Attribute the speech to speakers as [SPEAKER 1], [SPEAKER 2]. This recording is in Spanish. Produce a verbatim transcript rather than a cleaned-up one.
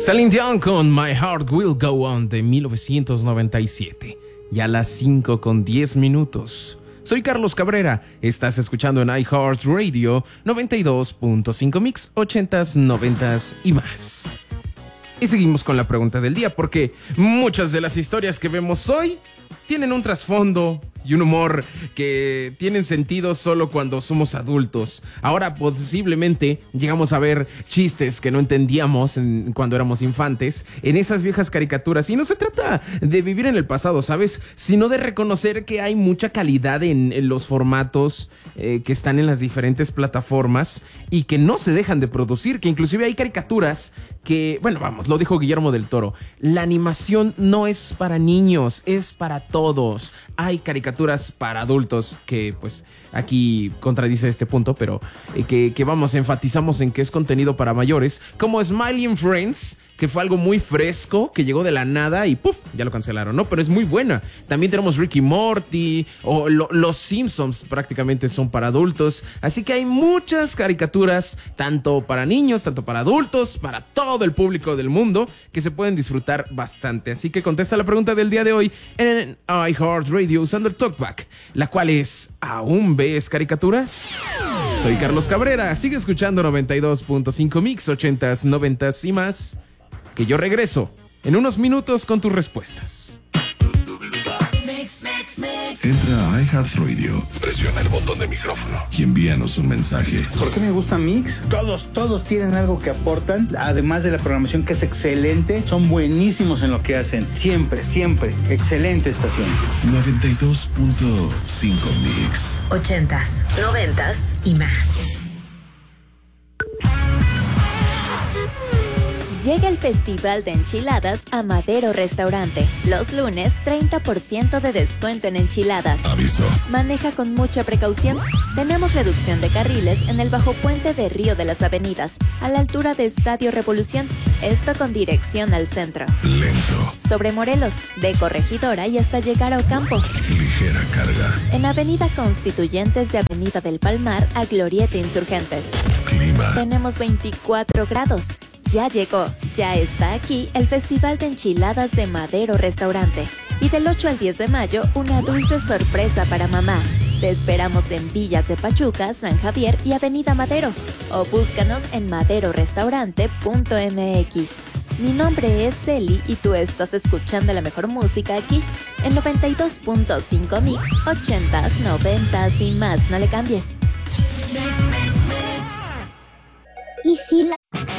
[SPEAKER 1] Celine Dion con My Heart Will Go On de mil novecientos noventa y siete. Ya las cinco con diez minutos. Soy Carlos Cabrera, estás escuchando en iHeartRadio noventa y dos punto cinco Mix, ochentas, noventas y más. Y seguimos con la pregunta del día, porque muchas de las historias que vemos hoy tienen un trasfondo y un humor que tienen sentido solo cuando somos adultos. Ahora posiblemente llegamos a ver chistes que no entendíamos en, cuando éramos infantes en esas viejas caricaturas. Y no se trata de vivir en el pasado, ¿sabes? Sino de reconocer que hay mucha calidad en, en los formatos eh, que están en las diferentes plataformas y que no se dejan de producir, que inclusive hay caricaturas que, bueno, vamos, lo dijo Guillermo del Toro, la animación no es para niños, es para todos. Hay caricaturas para adultos que pues aquí contradice este punto, pero eh, que, que vamos, enfatizamos en que es contenido para mayores, como Smiling Friends, que fue algo muy fresco, que llegó de la nada y ¡puf! Ya lo cancelaron, ¿no? Pero es muy buena. También tenemos Ricky Morty, o lo, Los Simpsons prácticamente son para adultos. Así que hay muchas caricaturas, tanto para niños, tanto para adultos, para todo el público del mundo, que se pueden disfrutar bastante. Así que contesta la pregunta del día de hoy en iHeartRadio usando el Talkback, la cual es, ¿aún ves caricaturas? Soy Carlos Cabrera, sigue escuchando noventa y dos punto cinco Mix, ochentas, noventas y más. Que yo regreso en unos minutos con tus respuestas.
[SPEAKER 2] Entra a iHeartRadio, presiona el botón de micrófono y envíanos un mensaje.
[SPEAKER 3] ¿Por qué me gusta Mix? Todos, todos tienen algo que aportan, además de la programación que es excelente, son buenísimos en lo que hacen. Siempre, siempre, excelente estación.
[SPEAKER 2] noventa y dos punto cinco Mix.
[SPEAKER 4] Ochentas, noventas y más.
[SPEAKER 5] Llega el Festival de Enchiladas a Madero Restaurante. Los lunes, treinta por ciento de descuento en enchiladas.
[SPEAKER 2] Aviso.
[SPEAKER 5] Maneja con mucha precaución. Tenemos reducción de carriles en el bajo puente de Río de las Avenidas, a la altura de Estadio Revolución. Esto con dirección al centro.
[SPEAKER 2] Lento.
[SPEAKER 5] Sobre Morelos, de Corregidora y hasta llegar a Ocampo.
[SPEAKER 2] Ligera carga.
[SPEAKER 5] En Avenida Constituyentes de Avenida del Palmar a Glorieta Insurgentes.
[SPEAKER 2] Clima.
[SPEAKER 5] Tenemos veinticuatro grados. Ya llegó, ya está aquí el Festival de Enchiladas de Madero Restaurante. Y del ocho al diez de mayo, una dulce sorpresa para mamá. Te esperamos en Villas de Pachuca, San Javier y Avenida Madero. O búscanos en madero restaurante punto m x. Mi nombre es Celi y tú estás escuchando la mejor música aquí en noventa y dos punto cinco Mix, ochentas, noventas y más. No le cambies.
[SPEAKER 6] Y si la...